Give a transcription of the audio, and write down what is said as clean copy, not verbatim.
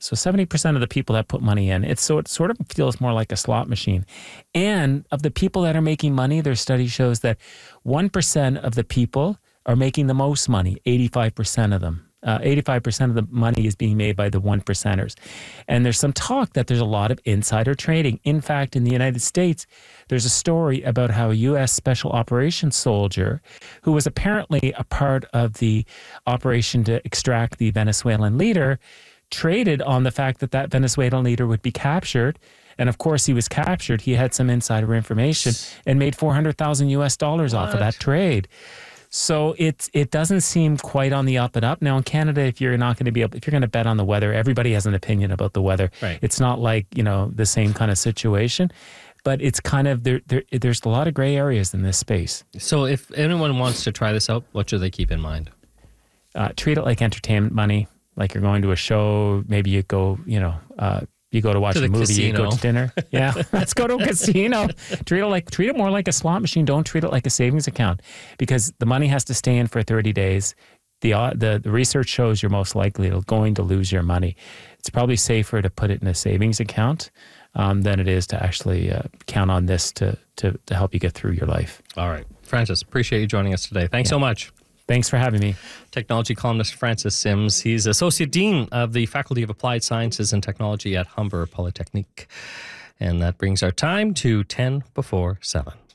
So 70% of the people that put money in, it sort of feels more like a slot machine. And of the people that are making money, their study shows that 1% of the people are making the most money, 85% of them. 85% of the money is being made by the 1%ers. And there's some talk that there's a lot of insider trading. In fact, in the United States, there's a story about how a U.S. Special Operations soldier, who was apparently a part of the operation to extract the Venezuelan leader, traded on the fact that that Venezuelan leader would be captured. And of course, he was captured. He had some insider information and made $400,000 US off of that trade. So it doesn't seem quite on the up and up. Now in Canada, if you're going to bet on the weather, everybody has an opinion about the weather. Right. It's not like, the same kind of situation, but it's kind of, there's a lot of gray areas in this space. So if anyone wants to try this out, what should they keep in mind? Treat it like entertainment money, like you're going to a show. Maybe you go, you go to watch a movie, casino. You go to dinner. Yeah, let's go to a casino. Treat it more like a slot machine. Don't treat it like a savings account, because the money has to stay in for 30 days. The research shows you're most likely going to lose your money. It's probably safer to put it in a savings account than it is to actually count on this to help you get through your life. All right. Francis, appreciate you joining us today. Thanks so much. Thanks for having me. Technology columnist Francis Sims. He's Associate Dean of the Faculty of Applied Sciences and Technology at Humber Polytechnique. And that brings our time to 10 before 7.